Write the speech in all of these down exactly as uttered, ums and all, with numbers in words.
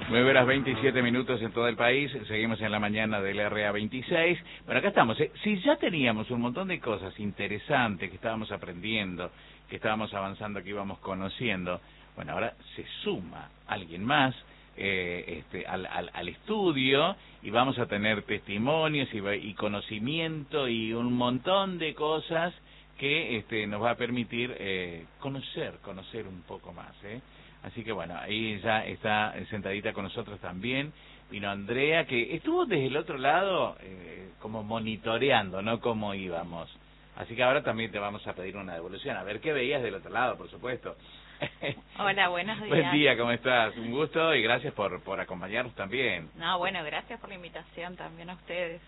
nueve horas veintisiete minutos en todo el país, seguimos en la mañana del R A veintiséis. Bueno, acá estamos. ¿eh? Si ya teníamos un montón de cosas interesantes que estábamos aprendiendo, que estábamos avanzando, que íbamos conociendo, bueno, ahora se suma alguien más eh, este, al, al, al estudio y vamos a tener testimonios y, y conocimiento y un montón de cosas que este, nos va a permitir eh, conocer, conocer un poco más, ¿eh? Así que bueno, ahí ya está sentadita con nosotros también. Vino Andrea, que estuvo desde el otro lado eh, como monitoreando, ¿no? Cómo íbamos. Así que ahora también te vamos a pedir una devolución. A ver qué veías del otro lado, por supuesto. Hola, buenos días. Buen día, ¿cómo estás? Un gusto y gracias por, por acompañarnos también. No, bueno, gracias por la invitación también a ustedes.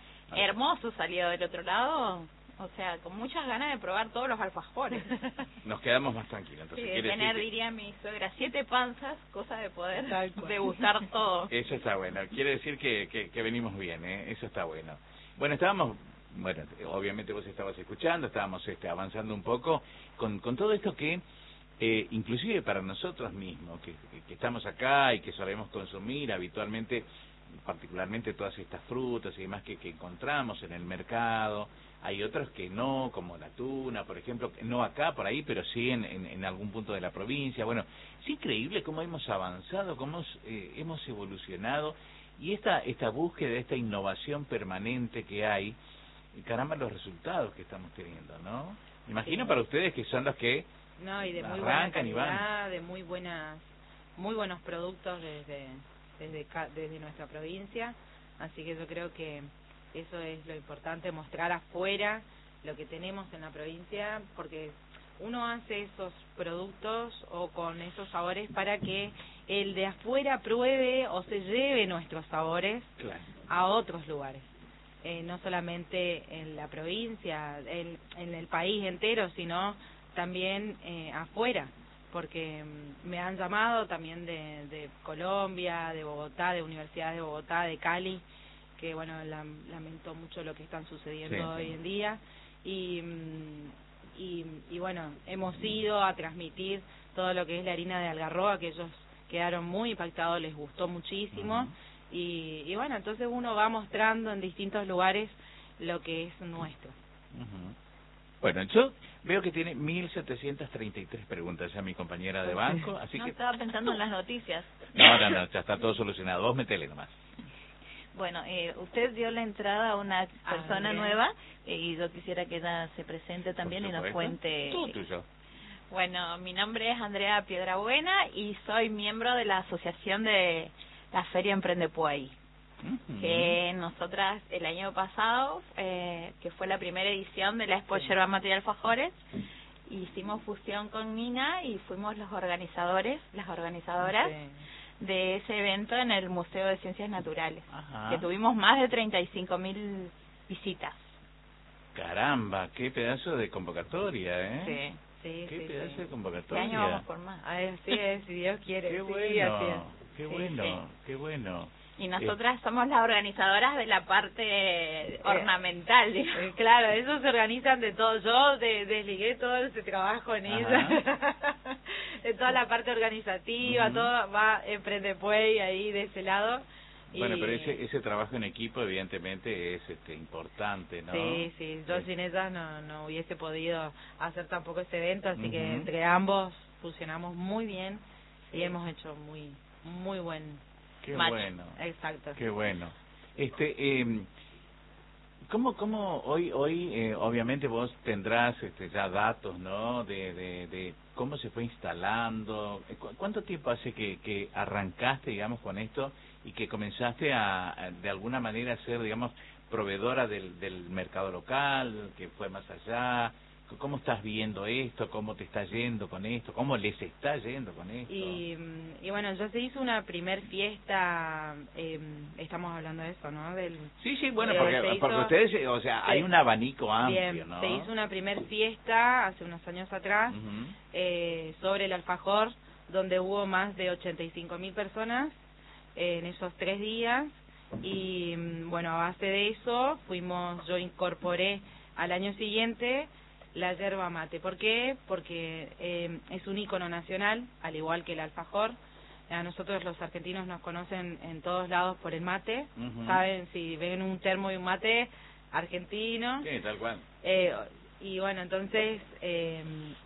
Hermoso salió del otro lado. O sea, con muchas ganas de probar todos los alfajores. Nos quedamos más tranquilos. Entonces, sí, de tener, que... diría mi suegra, siete panzas, cosa de poder degustar todo. Eso está bueno. Quiere decir que, que, que venimos bien, ¿eh? Eso está bueno. Bueno, estábamos, bueno, obviamente vos estabas escuchando, estábamos este, avanzando un poco con, con todo esto que, eh, inclusive para nosotros mismos, que, que estamos acá y que solemos consumir habitualmente, particularmente todas estas frutas y demás que, que encontramos en el mercado. Hay otros que no, como la tuna, por ejemplo, no acá, por ahí, pero sí en, en, en algún punto de la provincia. Bueno, es increíble cómo hemos avanzado, cómo hemos, eh, hemos evolucionado, y esta esta búsqueda, esta innovación permanente que hay, y caramba los resultados que estamos teniendo, ¿no? Me imagino sí. Para ustedes que son los que no, y de muy arrancan buena y calidad, van. de muy buenas, muy buenos productos desde, desde, desde nuestra provincia, así que yo creo que eso es lo importante, mostrar afuera lo que tenemos en la provincia, porque uno hace esos productos o con esos sabores para que el de afuera pruebe o se lleve nuestros sabores claro. a otros lugares. Eh, no solamente en la provincia, en, en el país entero, sino también eh, afuera, porque mm, me han llamado también de, de Colombia, de Bogotá, de Universidad de Bogotá, de Cali, que bueno, la, lamento mucho lo que están sucediendo sí, hoy sí. en día, y, y, y bueno, hemos ido a transmitir todo lo que es la harina de algarroba, que ellos quedaron muy impactados, les gustó muchísimo, uh-huh. y, y bueno, entonces uno va mostrando en distintos lugares lo que es nuestro. Uh-huh. Bueno, yo veo que tiene mil setecientas treinta y tres preguntas ya mi compañera de banco, así no, que... estaba pensando en las noticias. No, no, no, ya está todo solucionado, vos metele nomás. Bueno, eh, usted dio la entrada a una persona ah, nueva eh, y yo quisiera que ella se presente también y nos cuente. Todo tuyo. Bueno, mi nombre es Andrea Piedrabuena y soy miembro de la asociación de la Feria Emprende Puay. Uh-huh. Que nosotras el año pasado, eh, que fue la primera edición de la Expo sí. Yerba Mate y Alfajores, hicimos fusión con Nina y fuimos los organizadores, las organizadoras. Sí. De ese evento en el Museo de Ciencias Naturales, Ajá. que tuvimos más de treinta y cinco mil visitas. Caramba, qué pedazo de convocatoria, ¿eh? Sí, sí, qué sí, pedazo sí. de convocatoria. Este año vamos por más. Así es, si Dios quiere. Qué sí, bueno, así es. qué sí, bueno, sí. qué bueno. Y nosotras eh. somos las organizadoras de la parte eh, ornamental. Eh, claro, ellos se organizan de todo. Yo de, desligué todo ese trabajo en ella. De toda la parte organizativa, uh-huh. todo va Emprende Puey ahí de ese lado. Bueno, y... pero ese ese trabajo en equipo evidentemente es este importante, ¿no? Sí, sí, yo sí. sin ellas no, no hubiese podido hacer tampoco ese evento, así uh-huh. que entre ambos funcionamos muy bien sí. y hemos hecho muy, muy buen Qué match. bueno. Exacto. Qué bueno. Este, eh, ¿cómo, cómo hoy, hoy eh, obviamente vos tendrás este, ya datos, ¿no? De, de, de cómo se fue instalando. ¿Cu- ¿Cuánto tiempo hace que, que arrancaste, digamos, con esto y que comenzaste a, a, de alguna manera, a ser, digamos, proveedora del, del mercado local, que fue más allá? ¿Cómo estás viendo esto? ¿Cómo te está yendo con esto? ¿Cómo les está yendo con esto? Y, y bueno, ya se hizo una primer fiesta, eh, estamos hablando de eso, ¿no? Del, sí, sí, bueno, eh, porque, hizo, porque ustedes, o sea, hay un abanico amplio, bien, ¿no? Se hizo una primer fiesta hace unos años atrás uh-huh. eh, sobre el alfajor, donde hubo más de ochenta y cinco mil personas eh, en esos tres días. Y bueno, a base de eso fuimos, yo incorporé al año siguiente la yerba mate. ¿Por qué? Porque eh, es un ícono nacional, al igual que el alfajor, A nosotros los argentinos nos conocen en todos lados por el mate, uh-huh. saben, si ven un termo y un mate, argentino. Sí, tal cual. Eh, y bueno, entonces eh,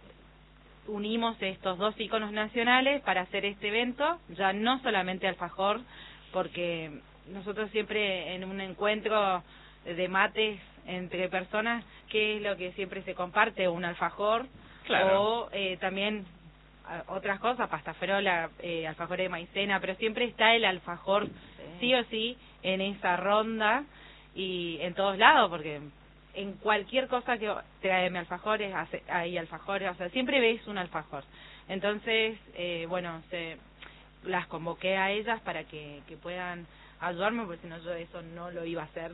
unimos estos dos iconos nacionales para hacer este evento, ya no solamente alfajor, porque nosotros siempre en un encuentro de mates entre personas, ¿qué es lo que siempre se comparte? Un alfajor, claro. o eh, también otras cosas, pasta frola, eh, alfajores de maicena, pero siempre está el alfajor sí. sí o sí en esa ronda y en todos lados, porque en cualquier cosa que tráeme alfajores, hay alfajores, o sea, siempre ves un alfajor. Entonces, eh, bueno, se, las convoqué a ellas para que, que puedan ayudarme, porque si no yo eso no lo iba a hacer.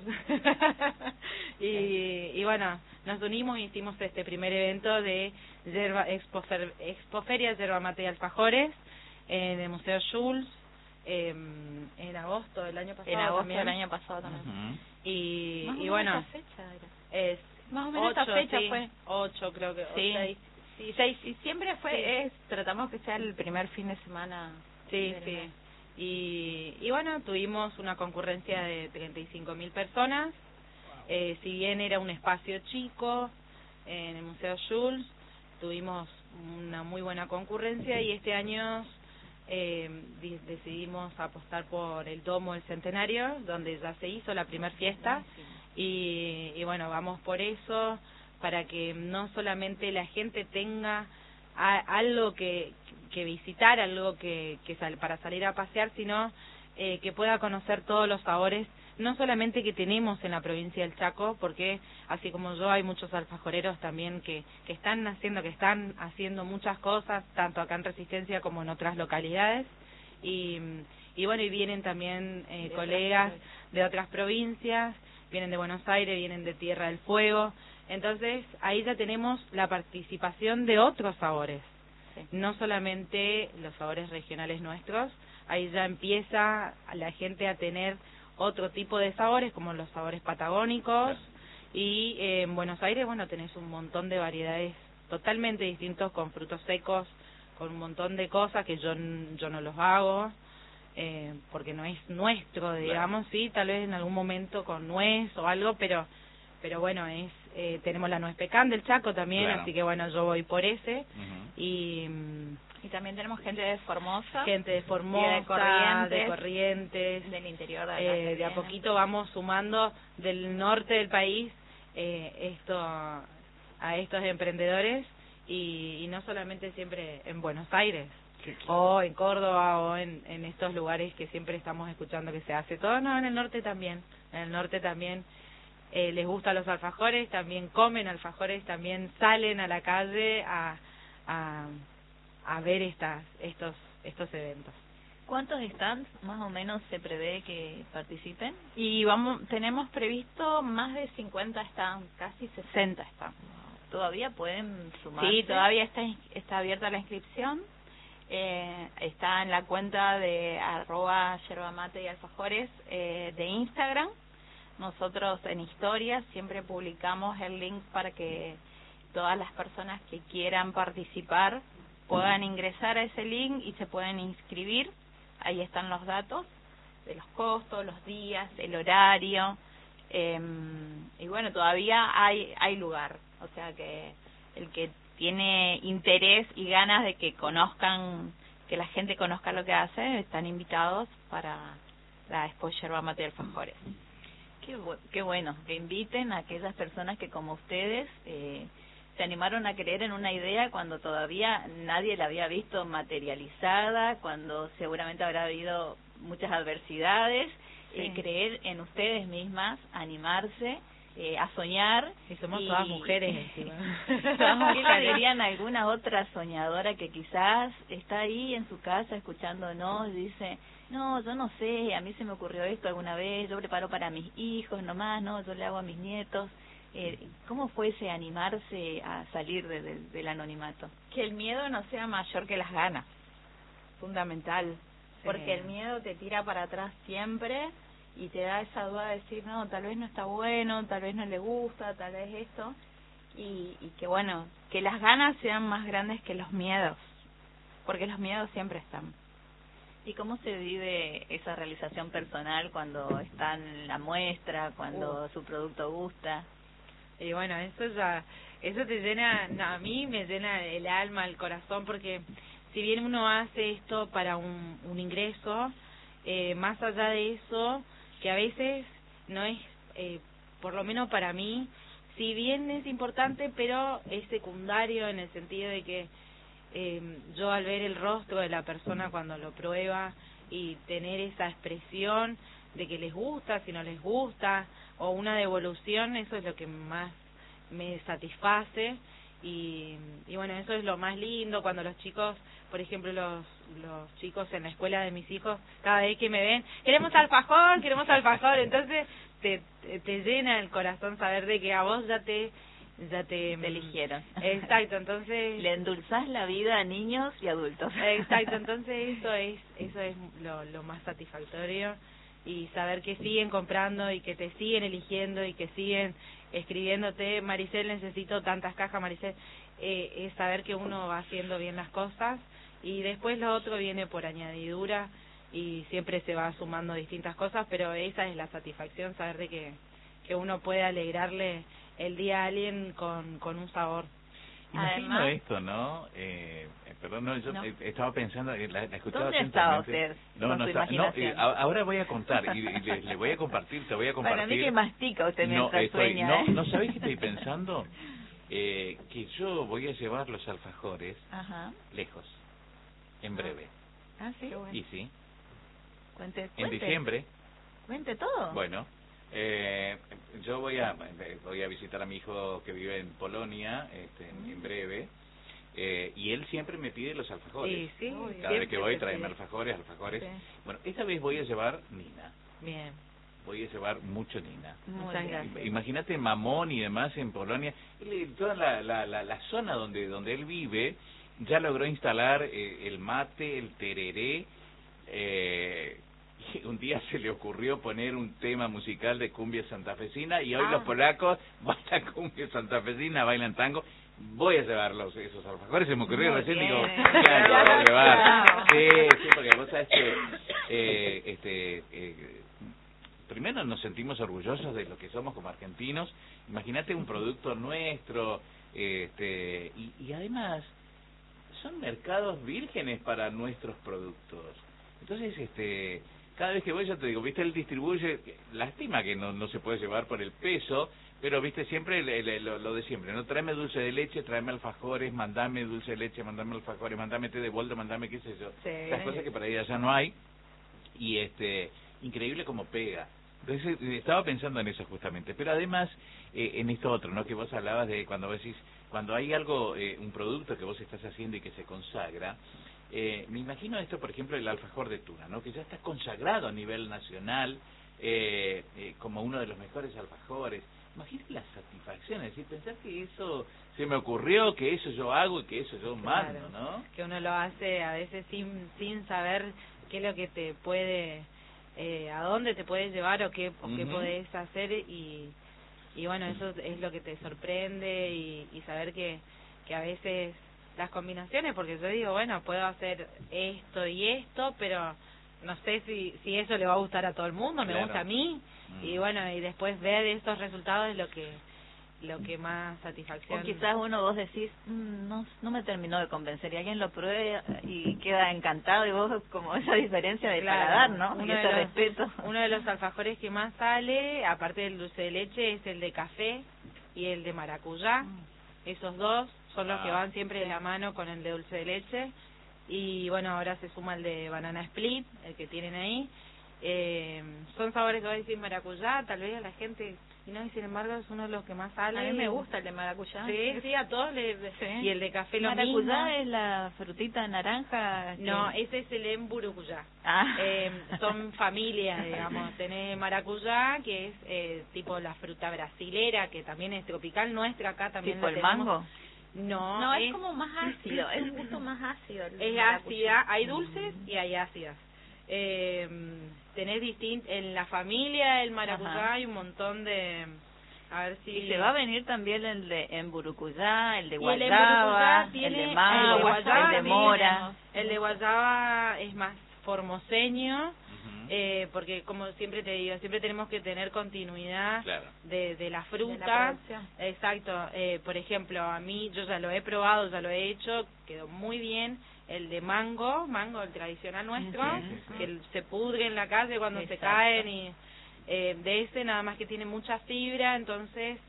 y, y bueno, nos unimos y hicimos este primer evento de yerba, expo, expoferia, yerba mate y alfajores en el Museo Jules eh, en agosto del año pasado. En agosto también. del año pasado también. Uh-huh. Y, Más y o bueno, menos esta fecha era. es más o menos ocho, esta fecha sí, fue. ocho creo que, sí. o seis. Sí, seis, y siempre fue, sí. es, tratamos que sea el primer fin de semana. Sí, sí. Mes. Y, y bueno, tuvimos una concurrencia de treinta y cinco mil personas. Wow. Eh, si bien era un espacio chico en el Museo Jules, tuvimos una muy buena concurrencia y este año eh, decidimos apostar por el Domo del Centenario, donde ya se hizo la primera fiesta. Y, y bueno, vamos por eso, para que no solamente la gente tenga a, algo que, que visitar, algo que, que sal, para salir a pasear, sino eh, que pueda conocer todos los sabores, no solamente que tenemos en la provincia del Chaco, porque así como yo hay muchos alfajoreros también que, que están haciendo, que están haciendo muchas cosas, tanto acá en Resistencia como en otras localidades, y, y bueno, y vienen también eh, colegas de otras provincias, vienen de Buenos Aires, vienen de Tierra del Fuego. Entonces, ahí ya tenemos la participación de otros sabores, sí. No solamente los sabores regionales nuestros, ahí ya empieza la gente a tener otro tipo de sabores, como los sabores patagónicos, sí. Y eh, en Buenos Aires, bueno, tenés un montón de variedades totalmente distintos, con frutos secos, con un montón de cosas que yo, yo no los hago, eh, porque no es nuestro, digamos, claro. Sí, tal vez en algún momento con nuez o algo, pero... pero bueno, es eh, tenemos la nuez pecan del Chaco también, claro. Así que bueno, yo voy por ese. Uh-huh. y y también tenemos gente de Formosa, gente de Formosa, de Corrientes, de Corrientes, del interior de acá, eh, de a poquito vamos sumando del norte del país eh, esto a estos emprendedores y, y no solamente siempre en Buenos Aires o en Córdoba o en, en estos lugares que siempre estamos escuchando que se hace todo, no, en el norte también, en el norte también. Eh, les gustan los alfajores, también comen alfajores, también salen a la calle a a, a ver estas estos estos eventos. ¿Cuántos stands más o menos se prevé que participen? Y vamos tenemos previsto más de cincuenta stands, casi sesenta stands. ¿Todavía pueden sumarse? Sí, todavía está está abierta la inscripción. Eh, está en la cuenta de arroba yerba mate y alfajores eh, de Instagram. Nosotros en historias siempre publicamos el link para que todas las personas que quieran participar puedan ingresar a ese link y se pueden inscribir. Ahí están los datos de los costos, los días, el horario. Eh, y bueno, todavía hay hay lugar. O sea que el que tiene interés y ganas de que conozcan, que la gente conozca lo que hace, están invitados para la Expo Yerba Mate y Alfajores. Qué, bu qué bueno, que inviten a aquellas personas que como ustedes eh, se animaron a creer en una idea cuando todavía nadie la había visto materializada, cuando seguramente habrá habido muchas adversidades, sí. eh, creer en ustedes mismas, animarse eh, a soñar. Y somos y, todas mujeres encima. ¿Qué le dirían a alguna otra soñadora que quizás está ahí en su casa escuchándonos y dice... No, yo no sé, a mí se me ocurrió esto alguna vez, yo preparo para mis hijos nomás, no, yo le hago a mis nietos. Eh, ¿Cómo fue ese animarse a salir de, de, del anonimato? Que el miedo no sea mayor que las ganas, fundamental, sí. Porque el miedo te tira para atrás siempre y te da esa duda de decir, no, tal vez no está bueno, tal vez no le gusta, tal vez esto, y, y que bueno, que las ganas sean más grandes que los miedos, porque los miedos siempre están. ¿Y cómo se vive esa realización personal cuando está en la muestra, cuando uh. su producto gusta? Y bueno, eso ya, eso te llena, no, a mí me llena el alma, el corazón, porque si bien uno hace esto para un, un ingreso, eh, más allá de eso, que a veces no es, eh, por lo menos para mí, si bien es importante, pero es secundario en el sentido de que eh, yo al ver el rostro de la persona cuando lo prueba y tener esa expresión de que les gusta, si no les gusta, o una devolución, eso es lo que más me satisface. Y, y bueno, eso es lo más lindo cuando los chicos, por ejemplo, los los chicos en la escuela de mis hijos, cada vez que me ven, queremos alfajor, queremos alfajor, entonces te, te, te llena el corazón saber de que a vos ya te ya te, te eligieron. Exacto, entonces le endulzás la vida a niños y adultos. Exacto, entonces eso es eso es lo, lo más satisfactorio, y saber que siguen comprando y que te siguen eligiendo y que siguen escribiéndote, Maricel, necesito tantas cajas, Maricel, eh, es saber que uno va haciendo bien las cosas, y después lo otro viene por añadidura y siempre se va sumando distintas cosas, pero esa es la satisfacción, saber de que, que uno puede alegrarle el día a alguien con, con un sabor. Imagino Además, esto, ¿no? Eh, perdón, no, yo no. estaba pensando, la, la escuchaba ¿Dónde estaba usted no, con no, su está, imaginación? No, ahora voy a contar, y, y le, le voy a compartir, te voy a compartir. Para mí que mastica usted mientras no, estoy, sueña, no, ¿eh? no, ¿sabés qué estoy pensando? Eh, que yo voy a llevar los alfajores Ajá. lejos, en breve. Ah, ¿sí? Bueno. Y sí. Cuente, cuente. En diciembre. Cuente todo. Bueno. Eh, yo voy a voy a visitar a mi hijo que vive en Polonia este, mm. en breve, eh, y él siempre me pide los alfajores. Sí, sí, cada vez que voy tráeme alfajores, alfajores. Sí. Bueno, esta vez voy a llevar Nina. Bien. Voy a llevar mucho Nina. Muchas gracias. Imagínate Mamón y demás en Polonia. Él, toda la, la, la, la zona donde donde él vive ya logró instalar eh, el mate, el tereré. Eh, un día se le ocurrió poner un tema musical de cumbia santafesina, y hoy ah. los polacos bailan cumbia santafesina, bailan tango. Voy a llevarlos esos alfajores, se me ocurrió Muy recién, bien. digo, ¿qué voy a llevar? Sí, sí, porque vos sabés que eh, este, eh, primero nos sentimos orgullosos de lo que somos como argentinos. Imagínate un producto nuestro, este, y, y además son mercados vírgenes para nuestros productos. Entonces, este, cada vez que voy, yo te digo, viste, él distribuye, lástima que no no se puede llevar por el peso, pero viste, siempre le, le, lo, lo de siempre, no, tráeme dulce de leche, tráeme alfajores, mandame dulce de leche, mandame alfajores, mandame té de boldo, mandame qué sé yo, sí. Las cosas que para ella ya no hay, y este, increíble como pega. Entonces, estaba pensando en eso justamente, pero además, eh, en esto otro, ¿no?, que vos hablabas de cuando vos decís, cuando hay algo, eh, un producto que vos estás haciendo y que se consagra. Eh, me imagino esto, por ejemplo, el alfajor de tuna, ¿no?, que ya está consagrado a nivel nacional eh, eh, como uno de los mejores alfajores. Imagínate la satisfacción, es decir, pensar que eso se me ocurrió, que eso yo hago y que eso yo mando, claro, ¿no? Que uno lo hace a veces sin sin saber qué es lo que te puede, eh, a dónde te puedes llevar o qué, o qué uh-huh. podés hacer, y y bueno, eso es lo que te sorprende, y, y saber que, que a veces las combinaciones, porque yo digo, bueno, puedo hacer esto y esto, pero no sé si si eso le va a gustar a todo el mundo, me claro. gusta a mí, mm. y bueno, y después ver estos resultados es lo que lo que más satisfacción. O quizás uno vos decís, mmm, no no me terminó de convencer, y alguien lo pruebe y queda encantado, y vos como esa diferencia de claro, paladar, ¿no? Uno y ese de los, respeto. Uno de los alfajores que más sale, aparte del dulce de leche, es el de café y el de maracuyá. Mm. Esos dos son los ah, que van siempre sí. de la mano con el de dulce de leche, y bueno, ahora se suma el de banana split, el que tienen ahí. Eh, son sabores que va a decir maracuyá, tal vez a la gente, y no, y sin embargo es uno de los que más sale. A mí me gusta el de maracuyá. Sí, sí, a todos les... Sí. Y el de café lo mismo. ¿Maracuyá es mismo. la frutita naranja? No, que... ese es el emburucuyá. Ah. Eh, son familias, digamos. Tenés maracuyá, que es eh, tipo la fruta brasilera, que también es tropical, nuestra acá también. ¿Tipo el tenemos. mango? No, no es, es como más ácido, es un gusto más ácido. Es ácida, hay dulces y hay ácidas. Eh, tenés distint en la familia el maracuyá. Ajá. Hay un montón de, a ver si y se va a venir también el de emburucuyá, el de guayaba, el, el de mango, el de, guayaba, el de mora. El de guayaba es más formoseño, uh-huh. eh, porque como siempre te digo, siempre tenemos que tener continuidad claro. de, de la fruta. De la Exacto, eh, por ejemplo, a mí, yo ya lo he probado, ya lo he hecho, quedó muy bien. El de mango, mango, el tradicional nuestro, uh-huh. que se pudre en la calle cuando Exacto. se caen, y eh, de ese nada más que tiene mucha fibra, entonces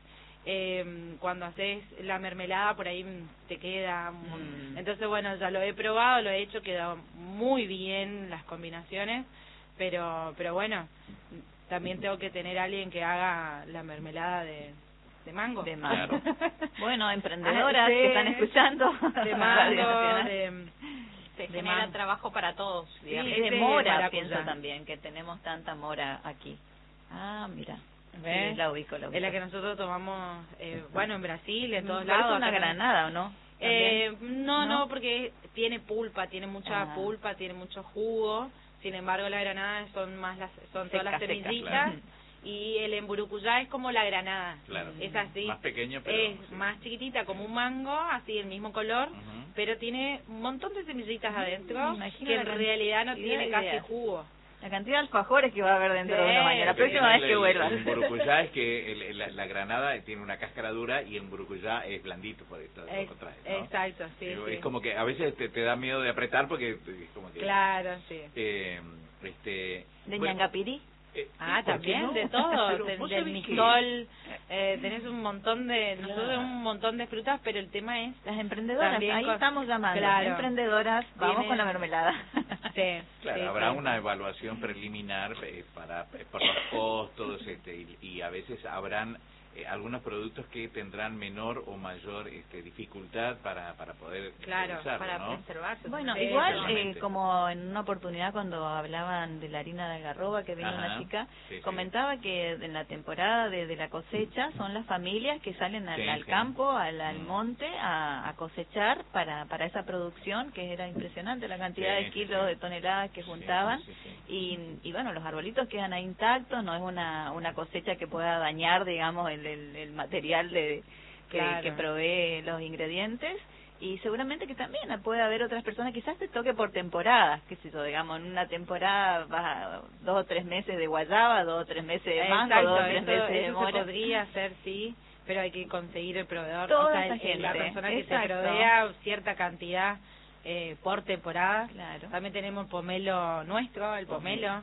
eh, cuando haces la mermelada por ahí te queda. Mm. Entonces bueno, ya lo he probado, lo he hecho, quedó muy bien las combinaciones, pero pero bueno, también tengo que tener a alguien que haga la mermelada de de mango. De mango. Bueno, emprendedoras ah, sí, que están escuchando. De mango, de... Se de genera mango. Trabajo para todos. Sí, y de mora, pienso también, que tenemos tanta mora aquí. Ah, mira. ¿Ves? Sí, la ubico, la ubico. Es la que nosotros tomamos, eh, bueno, en Brasil, en todos Pero lados. ¿Es una granada o no? Eh, no, no, no, porque tiene pulpa, tiene mucha ah. pulpa, tiene mucho jugo. Sin embargo, la granada son más las, son seca, todas las semillitas. Seca, claro. Y el emburucuyá es como la granada, claro. es así, más pequeño, pero es sí. más chiquitita, como un mango, así el mismo color, uh-huh. pero tiene un montón de semillitas adentro, Imagino que en realidad no tiene idea. casi jugo. La cantidad de alfajores que va a haber dentro sí, de una mañana, la próxima el, vez que vuelva. El emburucuyá es que el, la, la granada tiene una cáscara dura y el emburucuyá es blandito, por esto es, lo trae, ¿no? Exacto, sí, Pero sí. Es como que a veces te, te da miedo de apretar porque es como que... Claro, sí. Eh, este, ¿De bueno, ñangapirí? Eh, ah, también, no? de todo, de, del mistol, eh, tenés un montón de, claro. nosotros tenemos un montón de frutas, pero el tema es... Las emprendedoras, ahí con, estamos llamando, claro, emprendedoras, vamos tiene, con la mermelada. Sí, claro, sí, habrá sí. una evaluación preliminar eh, para eh, por los costos este, y, y a veces habrán eh, algunos productos que tendrán menor o mayor este, dificultad para, para poder claro, para ¿no? conservarse. Bueno, sí, igual eh, como en una oportunidad cuando hablaban de la harina de algarroba que vino Ajá, una chica, sí, comentaba sí. que en la temporada de, de la cosecha son las familias que salen al, sí, al sí. campo, al, al monte a, a cosechar para para esa producción, que era impresionante la cantidad sí, de kilos, sí. de toneladas que juntaban, sí, sí, sí. Y, y bueno, los arbolitos quedan ahí intactos, no es una una cosecha que pueda dañar, digamos, el, el, el material de que, claro. que provee los ingredientes. Y seguramente que también puede haber otras personas, quizás te toque por temporadas, qué sé yo, digamos, en una temporada vas dos o tres meses de guayaba, dos o tres meses de mango, Exacto, dos o tres eso, meses de eso mora. se podría hacer, sí, pero hay que conseguir el proveedor, Toda o sea, esa el, gente, la persona que exacto. te provea cierta cantidad eh, por temporada. Claro. También tenemos el pomelo nuestro, el pomelo,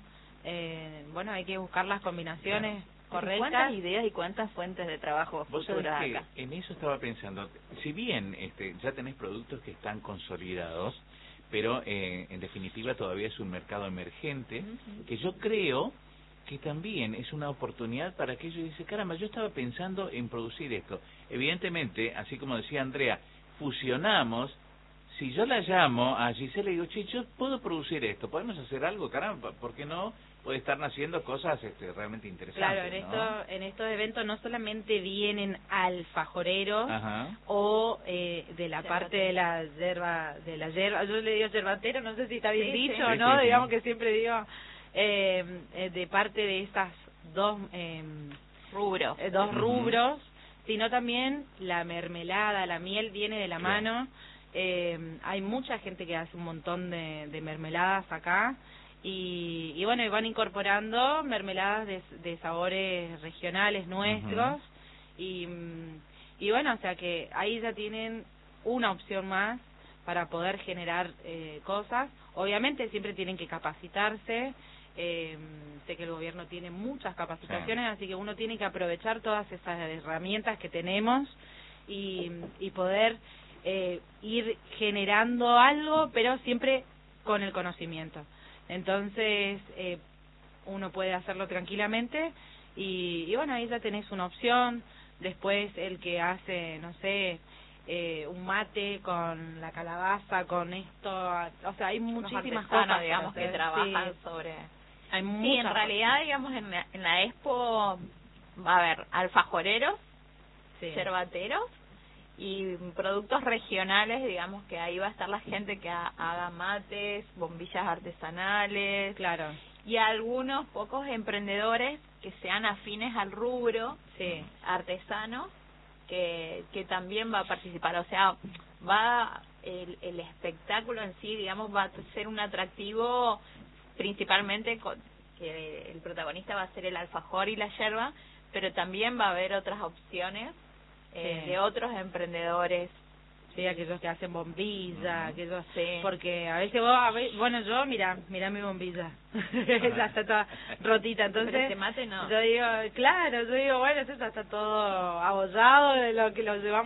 eh, bueno, hay que buscar las combinaciones. Claro. Correctas. ¿Cuántas ideas y cuántas fuentes de trabajo futuras acá? En eso estaba pensando. Si bien este, ya tenés productos que están consolidados, pero eh, en definitiva todavía es un mercado emergente, uh-huh. que yo creo que también es una oportunidad para que ellos dicen, caramba, yo estaba pensando en producir esto. Evidentemente, así como decía Andrea, fusionamos. Si yo la llamo a Gisela y le digo, che, yo puedo producir esto, podemos hacer algo, caramba, ¿por qué no? Puede estar naciendo cosas este, realmente interesantes. Claro, en, ¿no? esto, en estos eventos no solamente vienen alfajoreros Ajá. o eh, de la parte de la yerba, de la yerba, yo le digo yerbatero, no sé si está bien sí, dicho o sí, no, sí, digamos sí. que siempre digo, eh, eh, de parte de estas dos eh, rubros, eh, dos uh-huh. rubros, sino también la mermelada, la miel viene de la claro. mano. Eh, hay mucha gente que hace un montón de, de mermeladas acá. Y, y bueno, y van incorporando mermeladas de, de sabores regionales nuestros. Uh-huh. y, y bueno, o sea que ahí ya tienen una opción más para poder generar eh, cosas. Obviamente siempre tienen que capacitarse. Eh, sé que el gobierno tiene muchas capacitaciones, sí. así que uno tiene que aprovechar todas esas herramientas que tenemos y, y poder eh, ir generando algo, pero siempre con el conocimiento. Entonces, eh, uno puede hacerlo tranquilamente y, y bueno, ahí ya tenés una opción. Después el que hace, no sé, eh, un mate con la calabaza, con esto, o sea, hay muchísimas cosas, digamos, que trabajan sí. sobre... Hay sí, en realidad, cosas. digamos, en la, en la expo va a haber alfajoreros, sí. yerbateros, y productos regionales, digamos que ahí va a estar la gente que ha, haga mates, bombillas artesanales, claro, y algunos pocos emprendedores que sean afines al rubro, sí. artesanos, que que también va a participar, o sea, va el, el espectáculo en sí, digamos, va a ser un atractivo principalmente con, que el protagonista va a ser el alfajor y la yerba, pero también va a haber otras opciones eh, Sí. de otros emprendedores. Sí, aquellos que hacen bombilla, Ujú. aquellos, Sí. porque a veces vos, a ve- bueno, yo, mira, mira mi bombilla, ya está toda rotita, entonces, Pero este mate no. yo digo, claro, yo digo, bueno, eso ya está todo abollado de lo que lo llevamos